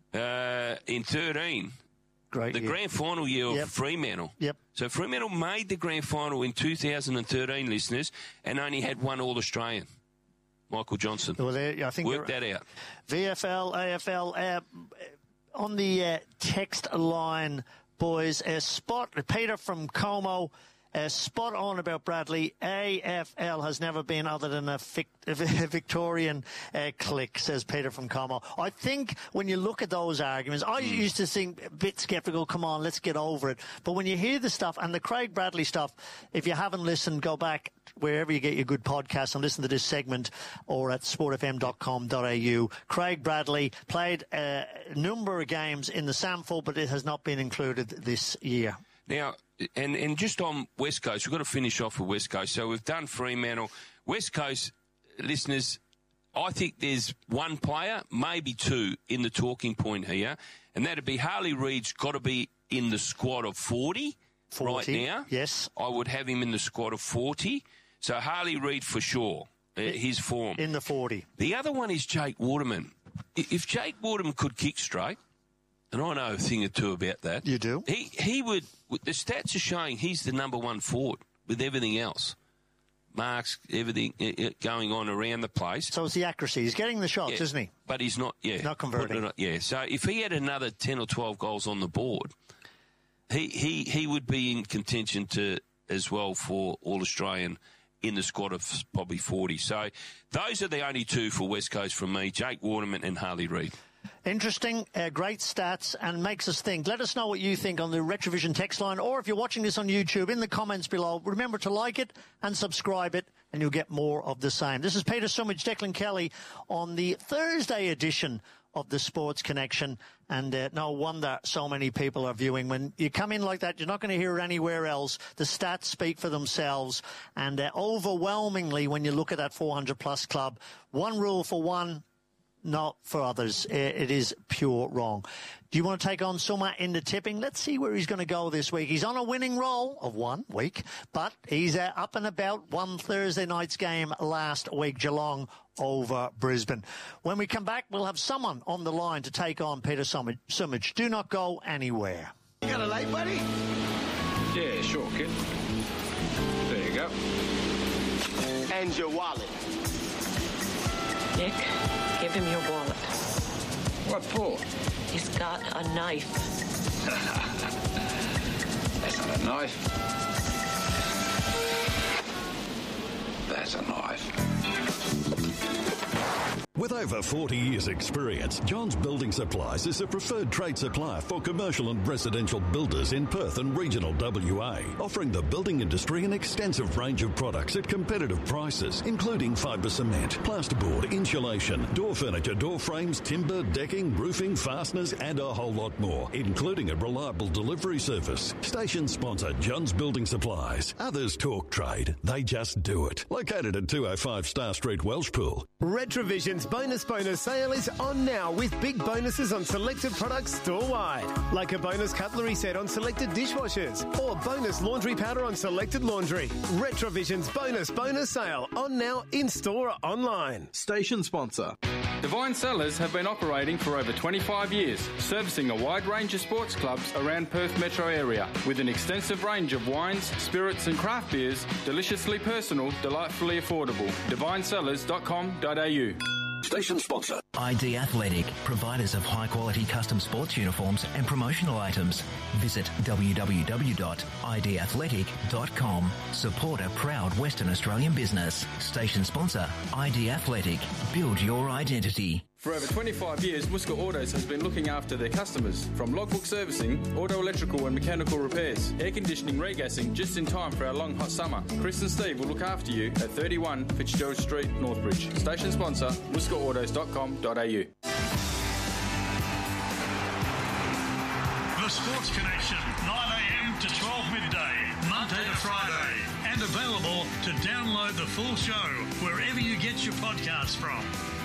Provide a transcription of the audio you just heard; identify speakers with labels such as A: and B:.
A: in 13.
B: Great
A: the
B: year.
A: grand final year of Fremantle.
B: Yep.
A: So Fremantle made the grand final in 2013, listeners, and only had one All-Australian, Michael Johnson.
B: Well, I think
A: work that out.
B: VFL, AFL, on the text line, boys, Spot, Peter from Como, spot on about Bradley. AFL has never been other than a Victorian clique, says Peter from Como. I think when you look at those arguments, I used to think a bit sceptical, come on, let's get over it. But when you hear the stuff, and the Craig Bradley stuff, if you haven't listened, go back wherever you get your good podcasts and listen to this segment, or at sportfm.com.au. Craig Bradley played a number of games in the SAMFL, but it has not been included this year.
A: Now, and just on West Coast, we've got to finish off with West Coast. So we've done Fremantle. West Coast, listeners, I think there's one player, maybe two, in the talking point here, and that'd be Harley Reid's got to be in the squad of 40 right now.
B: Yes.
A: I would have him in the squad of 40. So Harley Reid for sure, his form.
B: In the 40.
A: The other one is Jake Waterman. If Jake Waterman could kick straight, and I know a thing or two about that.
B: You do?
A: He would, the stats are showing he's the number one forward with everything else. Marks, everything going on around the place.
B: So it's the accuracy. He's getting the shots, isn't he?
A: But he's not,
B: Not converting.
A: So if he had another 10 or 12 goals on the board, he would be in contention to as well for All-Australian in the squad of probably 40. So those are the only two for West Coast from me, Jake Waterman and Harley Reid.
B: Interesting, great stats, and makes us think. Let us know what you think on the Retrovision text line, or if you're watching this on YouTube, in the comments below. Remember to like it and subscribe it, and you'll get more of the same. This is Peter Sumich, Declan Kelly on the Thursday edition of the Sports Connection, and no wonder so many people are viewing. When you come in like that, you're not going to hear it anywhere else. The stats speak for themselves, and overwhelmingly, when you look at that 400-plus club, one rule for one, not for others. It is pure wrong. Do you want to take on Summer in the tipping? Let's see where he's going to go this week. He's on a winning roll of 1 week, but he's up and about. One Thursday night's game last week, Geelong over Brisbane. When we come back, we'll have someone on the line to take on Peter Sumich. Do not go anywhere.
C: You got a light, buddy?
D: Yeah, sure, kid. There you go.
C: And your wallet.
E: Nick, give him your wallet.
D: What for?
E: He's got a knife.
D: That's not a knife. That's a knife.
F: With over 40 years' experience, Johns Building Supplies is a preferred trade supplier for commercial and residential builders in Perth and regional WA, offering the building industry an extensive range of products at competitive prices, including fibre cement, plasterboard, insulation, door furniture, door frames, timber, decking, roofing, fasteners, and a whole lot more, including a reliable delivery service. Station sponsor Johns Building Supplies. Others talk trade, they just do it. Located at 205 Star Street, Welshpool.
G: Retrovision's bonus sale is on now with big bonuses on selected products store-wide. Like a bonus cutlery set on selected dishwashers or bonus laundry powder on selected laundry. Retrovision's bonus sale on now in-store or online.
H: Station sponsor.
I: Divine Cellars have been operating for over 25 years, servicing a wide range of sports clubs around Perth metro area with an extensive range of wines, spirits and craft beers, deliciously personal, delightfully affordable. DivineCellars.com.au.
F: Station sponsor.
J: ID Athletic, providers of high-quality custom sports uniforms and promotional items. Visit www.idathletic.com. Support a proud Western Australian business. Station sponsor, ID Athletic. Build your identity.
I: For over 25 years, Muska Autos has been looking after their customers. From logbook servicing, auto electrical and mechanical repairs, air conditioning, regassing, just in time for our long hot summer. Chris and Steve will look after you at 31 Fitzgerald Street, Northbridge. Station sponsor, muskaautos.com.au.
K: The Sports Connection, 9 a.m. to 12 midday, Monday to Friday. And available to download the full show wherever you get your podcasts from.